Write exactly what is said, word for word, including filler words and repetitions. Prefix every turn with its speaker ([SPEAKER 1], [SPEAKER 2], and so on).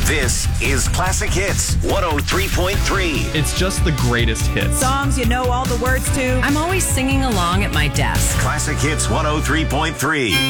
[SPEAKER 1] This is Classic Hits one oh three point three.
[SPEAKER 2] It's just the greatest hits.
[SPEAKER 3] Songs you know all the words to.
[SPEAKER 4] I'm always singing along at my desk.
[SPEAKER 1] Classic Hits one oh three point three.